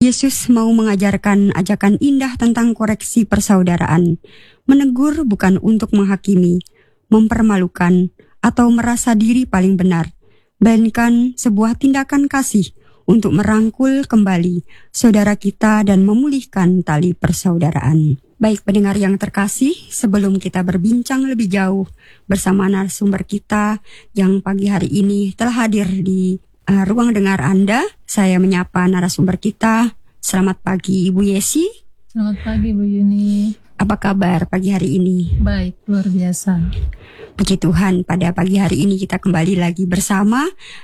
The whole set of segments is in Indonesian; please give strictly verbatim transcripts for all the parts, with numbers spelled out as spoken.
Yesus mau mengajarkan ajakan indah tentang koreksi persaudaraan. Menegur bukan untuk menghakimi, mempermalukan, atau merasa diri paling benar, melainkan sebuah tindakan kasih untuk merangkul kembali saudara kita dan memulihkan tali persaudaraan. Baik pendengar yang terkasih, sebelum kita berbincang lebih jauh bersama narasumber kita yang pagi hari ini telah hadir di uh, ruang dengar Anda, saya menyapa narasumber kita. Selamat pagi Ibu Yesi. Selamat pagi Bu Yuni. Apa kabar pagi hari ini? Baik, luar biasa. Puji Tuhan, pada pagi hari ini kita kembali lagi bersama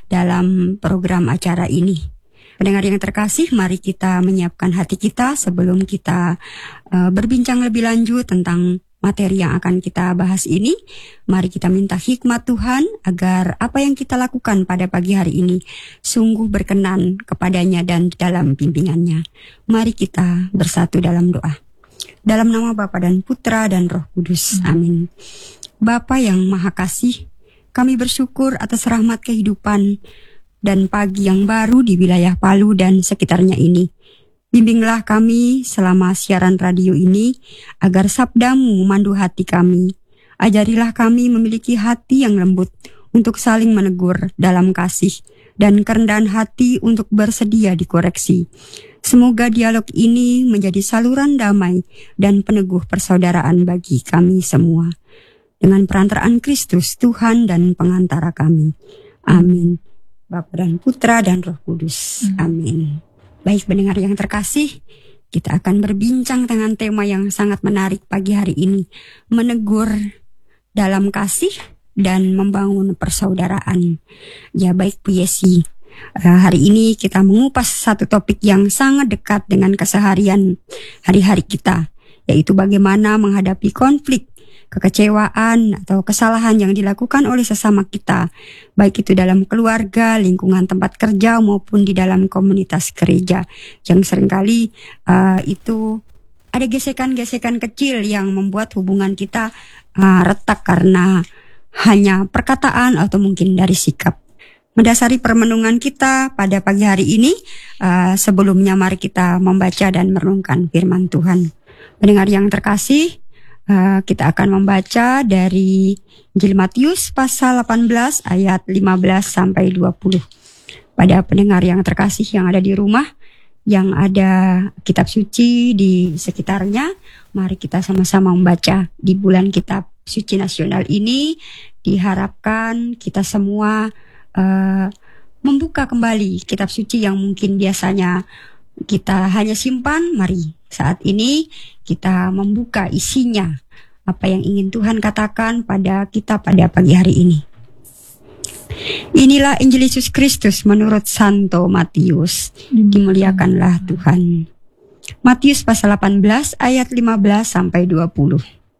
dalam program acara ini. Pendengar yang terkasih, mari kita menyiapkan hati kita sebelum kita uh, berbincang lebih lanjut tentang materi yang akan kita bahas ini. Mari kita minta hikmat Tuhan agar apa yang kita lakukan pada pagi hari ini sungguh berkenan kepadanya dan dalam bimbingannya. Mari kita bersatu dalam doa. Dalam nama Bapa dan Putra dan Roh Kudus. Amin. Bapa yang Maha Kasih, kami bersyukur atas rahmat kehidupan dan pagi yang baru di wilayah Palu dan sekitarnya ini. Bimbinglah kami selama siaran radio ini, agar sabdamu memandu hati kami. Ajarilah kami memiliki hati yang lembut untuk saling menegur dalam kasih, dan kerendahan hati untuk bersedia dikoreksi. Semoga dialog ini menjadi saluran damai dan peneguh persaudaraan bagi kami semua. Dengan perantaraan Kristus, Tuhan dan pengantara kami. Amin. Bapa dan Putra dan Roh Kudus. Amin. Baik pendengar yang terkasih, kita akan berbincang dengan tema yang sangat menarik pagi hari ini. Menegur dalam kasih dan membangun persaudaraan. Ya baik Bu Yesi, uh, hari ini kita mengupas satu topik yang sangat dekat dengan keseharian hari-hari kita, yaitu bagaimana menghadapi konflik, kekecewaan atau kesalahan yang dilakukan oleh sesama kita, baik itu dalam keluarga, lingkungan tempat kerja maupun di dalam komunitas gereja, yang seringkali uh, itu ada gesekan-gesekan kecil yang membuat hubungan kita uh, retak karena hanya perkataan atau mungkin dari sikap. Mendasari permenungan kita pada pagi hari ini, uh, sebelumnya mari kita membaca dan merenungkan firman Tuhan. Pendengar yang terkasih, Uh, kita akan membaca dari Injil Matius pasal delapan belas ayat lima belas sampai dua puluh. Pada pendengar yang terkasih yang ada di rumah, yang ada kitab suci di sekitarnya, mari kita sama-sama membaca di bulan kitab suci nasional ini. Diharapkan kita semua uh, membuka kembali kitab suci yang mungkin biasanya kita hanya simpan. Mari saat ini kita membuka isinya, apa yang ingin Tuhan katakan pada kita pada pagi hari ini. Inilah Injil Yesus Kristus menurut Santo Matius. Dimuliakanlah Tuhan. Matius pasal delapan belas ayat lima belas sampai dua puluh.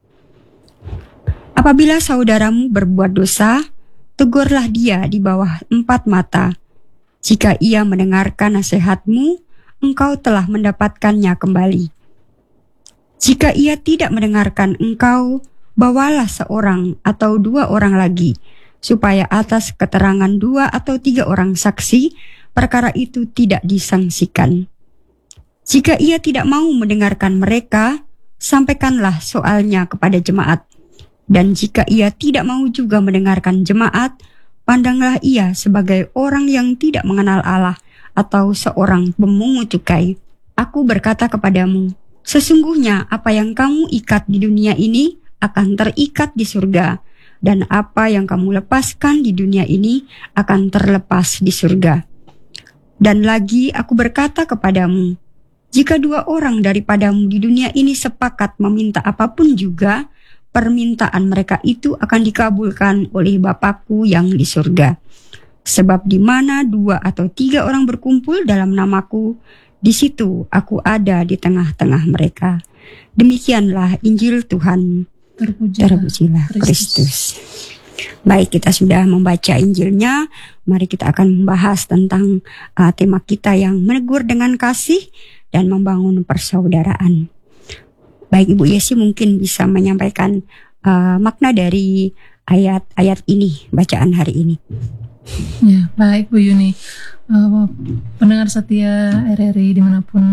Apabila saudaramu berbuat dosa, tegurlah dia di bawah empat mata. Jika ia mendengarkan nasihatmu, engkau telah mendapatkannya kembali. Jika ia tidak mendengarkan engkau, bawalah seorang atau dua orang lagi, supaya atas keterangan dua atau tiga orang saksi, perkara itu tidak disangsikan. Jika ia tidak mau mendengarkan mereka, sampaikanlah soalnya kepada jemaat. Dan jika ia tidak mau juga mendengarkan jemaat, pandanglah ia sebagai orang yang tidak mengenal Allah, atau seorang pemungut cukai. Aku berkata kepadamu, sesungguhnya apa yang kamu ikat di dunia ini akan terikat di surga, dan apa yang kamu lepaskan di dunia ini akan terlepas di surga. Dan lagi aku berkata kepadamu, jika dua orang daripadamu di dunia ini sepakat meminta apapun juga, permintaan mereka itu akan dikabulkan oleh Bapakku yang di surga. Sebab di mana dua atau tiga orang berkumpul dalam namaku, di situ aku ada di tengah-tengah mereka. Demikianlah Injil Tuhan. Terpujilah, Terpujilah Kristus. Baik, kita sudah membaca Injilnya. Mari kita akan membahas tentang uh, tema kita yang menegur dengan kasih dan membangun persaudaraan. Baik, Ibu Yesi mungkin bisa menyampaikan uh, makna dari ayat-ayat ini, bacaan hari ini. Ya, baik Bu Yuni. Uh, pendengar setia R R I dimanapun